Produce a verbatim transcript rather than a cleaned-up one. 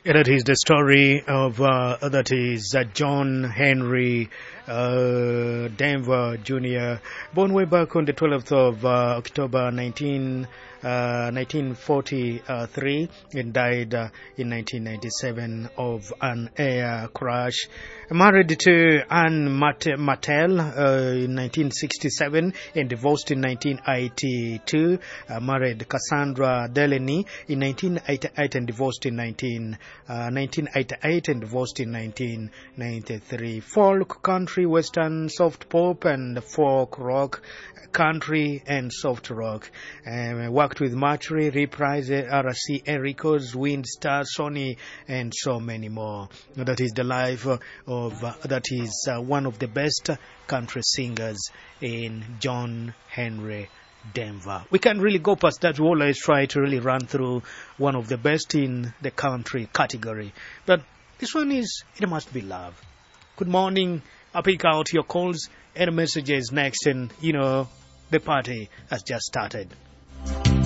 Yeah, that is the story of uh, that is uh, John Henry uh, Denver Junior, born way back on the twelfth of uh, October nineteen, uh, nineteen forty-three, and died uh, in nineteen ninety-seven of an air crash. Married to Anne Mat- Mattel uh, in nineteen sixty-seven and divorced in nineteen eighty-two. Uh, married Cassandra Delaney in nineteen eighty-eight and divorced in nineteen eighty-eight and divorced in nineteen ninety-three. Folk, country, western, soft pop, and folk rock, country and soft rock. Um, worked with Mercury, Reprise, R C A Records, Wind Star, Sony, and so many more. That is the life of, uh, that is uh, one of the best country singers in John Henry Denver. We can't really go past that. We always try to really run through one of the best in the country category. But this one is, it must be love. Good morning. I'll pick out your calls and messages next, and, you know, the party has just started.